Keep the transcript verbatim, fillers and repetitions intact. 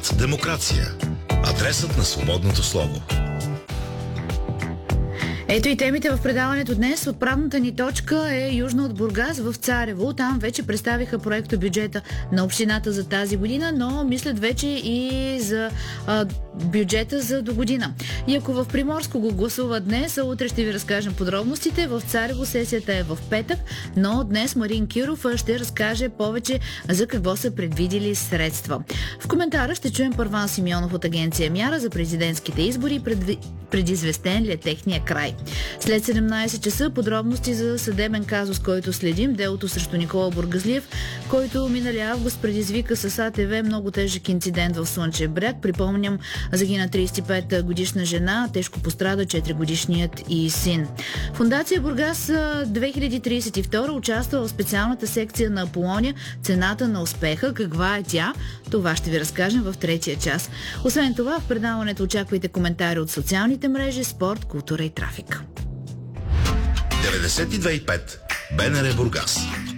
Радиът Демокрация. Адресът на свободното слово. Ето и темите в предаването днес. Отправната ни точка е южно от Бургас, в Царево. Там вече представиха проекто бюджета на общината за тази година, но мислят вече и за а, бюджета за до година. И ако в Приморско го гласува днес, а утре ще ви разкажем подробностите. В Царево сесията е в петък, но днес Марин Киров ще разкаже повече за какво са предвидили средства. В коментара ще чуем Първан Симеонов от агенция Мяра за президентските избори. Предви... Предизвестен ли е техния край? След седемнайсет часа подробности за съдебен казус, който следим, делото срещу Никола Бургазлиев, който миналия август предизвика с А Т В много тежък инцидент в Слънчев бряг. Припомням, загина трийсет и пет годишна жена, тежко пострада четири годишният и син. Фондация Бургас две хиляди трийсет и втора участва в специалната секция на Аполония "Цената на успеха". Каква е тя? Това ще ви разкажем в третия час. Освен това, в предаването очаквайте коментари от социалните мрежи, спорт, култура и трафик. деветдесет и две и пет Б Н Р Бургас.